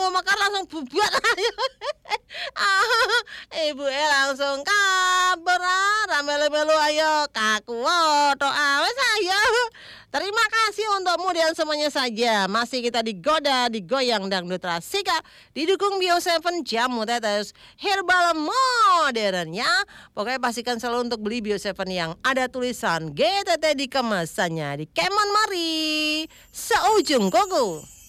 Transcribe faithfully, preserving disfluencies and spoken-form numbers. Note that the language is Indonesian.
mau makan langsung bubar aja. Ah, ibu e langsung kabur ah, melu-melu ayo kaku woto awes ayo. Terima kasih untuk kemudian semuanya saja. Masih kita digoda, digoyang dangdut rasika, didukung Bio tujuh jamu tetes herbal modern ya. Pokoknya pastikan selalu untuk beli Bio tujuh yang ada tulisan G T T di kemasannya. Di Kemon mari seujung koko.